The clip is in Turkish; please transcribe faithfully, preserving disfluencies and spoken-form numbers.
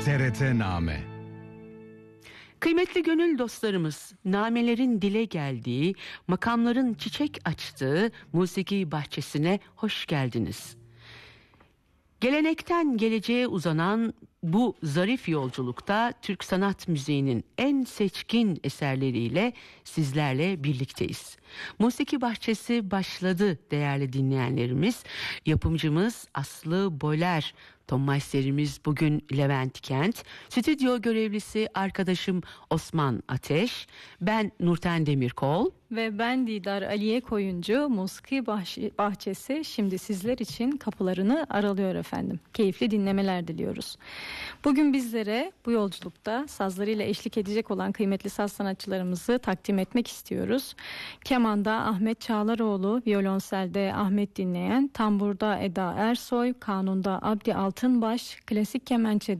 T R T Name. Kıymetli gönül dostlarımız, namelerin dile geldiği, makamların çiçek açtığı musiki bahçesine hoş geldiniz. Gelenekten geleceğe uzanan bu zarif yolculukta Türk sanat müziğinin en seçkin eserleriyle sizlerle birlikteyiz. Musiki bahçesi başladı değerli dinleyenlerimiz. Yapımcımız Aslı Boler, tonmeisterimiz bugün Levent Kent, stüdyo görevlisi arkadaşım Osman Ateş, ben Nurten Demirkol ve ben Didar Aliye Koyuncu. Musiki bahçesi şimdi sizler için kapılarını aralıyor efendim. Keyifli dinlemeler diliyoruz. Bugün bizlere bu yolculukta sazlarıyla eşlik edecek olan kıymetli saz sanatçılarımızı takdim etmek istiyoruz. Kemanda Ahmet Çağlaroğlu, violonselde Ahmet Dinleyen, tamburda Eda Ersoy, kanunda Abdi Altınbaş, klasik kemençede